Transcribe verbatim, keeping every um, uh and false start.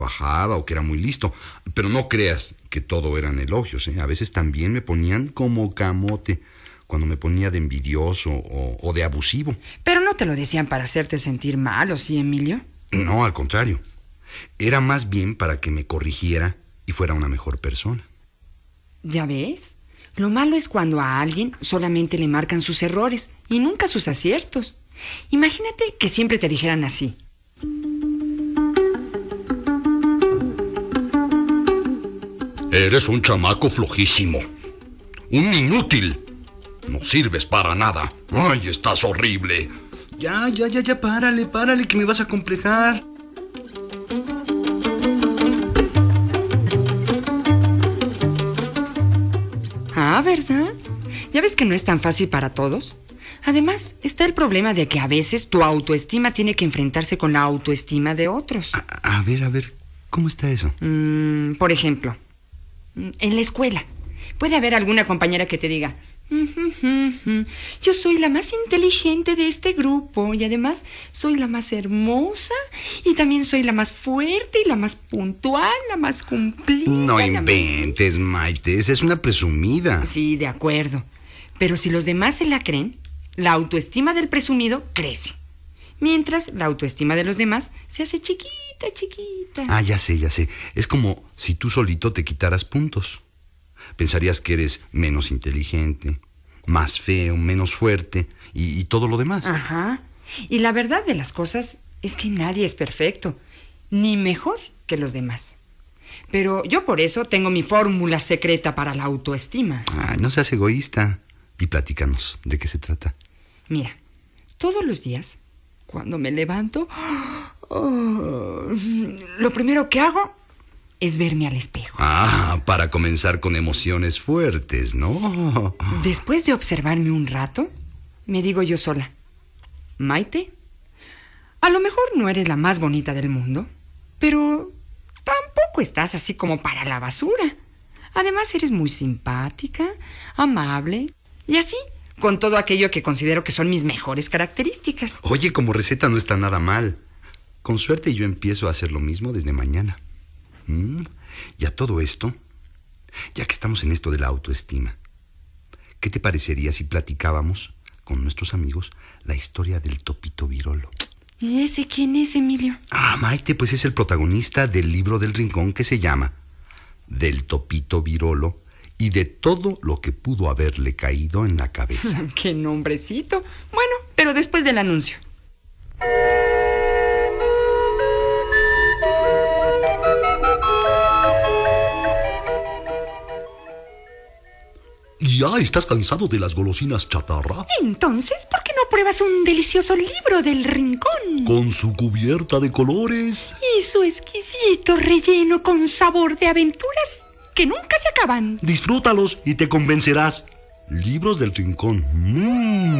trabajaba o que era muy listo. Pero no creas que todo eran elogios, ¿eh? A veces también me ponían como camote cuando me ponía de envidioso o, o de abusivo. Pero no te lo decían para hacerte sentir mal, ¿o sí, Emilio? No, al contrario. Era más bien para que me corrigiera y fuera una mejor persona. ¿Ya ves? Lo malo es cuando a alguien solamente le marcan sus errores y nunca sus aciertos. Imagínate que siempre te dijeran así: eres un chamaco flojísimo, un inútil, no sirves para nada. Ay, estás horrible. Ya, ya, ya, ya, párale, párale, que me vas a complejar. Ah, ¿verdad? ¿Ya ves que no es tan fácil para todos? Además, está el problema de que a veces tu autoestima tiene que enfrentarse con la autoestima de otros. A, a ver, a ver, ¿cómo está eso? Mm, por ejemplo, en la escuela, puede haber alguna compañera que te diga: yo soy la más inteligente de este grupo y además soy la más hermosa y también soy la más fuerte y la más puntual, la más cumplida. No inventes, más... Maite, esa es una presumida. Sí, de acuerdo. Pero si los demás se la creen, la autoestima del presumido crece, mientras la autoestima de los demás se hace chiquita, chiquita. Ah, ya sé, ya sé. Es como si tú solito te quitaras puntos. Pensarías que eres menos inteligente, más feo, menos fuerte y, y todo lo demás. Ajá. Y la verdad de las cosas es que nadie es perfecto, ni mejor que los demás. Pero yo por eso tengo mi fórmula secreta para la autoestima. Ay, no seas egoísta. Y platícanos, ¿de qué se trata? Mira, todos los días, cuando me levanto, oh, lo primero que hago es verme al espejo. Ah, para comenzar con emociones fuertes, ¿no? Después de observarme un rato, me digo yo sola: Maite, a lo mejor no eres la más bonita del mundo, pero tampoco estás así como para la basura. Además, eres muy simpática, amable y así, con todo aquello que considero que son mis mejores características. Oye, como receta no está nada mal. Con suerte yo empiezo a hacer lo mismo desde mañana. Mm, y a todo esto, ya que estamos en esto de la autoestima, ¿qué te parecería si platicábamos con nuestros amigos la historia del Topito Virolo? ¿Y ese quién es, Emilio? Ah, Maite, pues es el protagonista del libro del Rincón que se llama Del Topito Virolo y de todo lo que pudo haberle caído en la cabeza. ¡Qué nombrecito! Bueno, pero después del anuncio. ¿Ya estás cansado de las golosinas chatarra? Entonces, ¿por qué no pruebas un delicioso libro del Rincón? Con su cubierta de colores y su exquisito relleno con sabor de aventuras que nunca se acaban. Disfrútalos y te convencerás. Libros del Rincón. Mmm.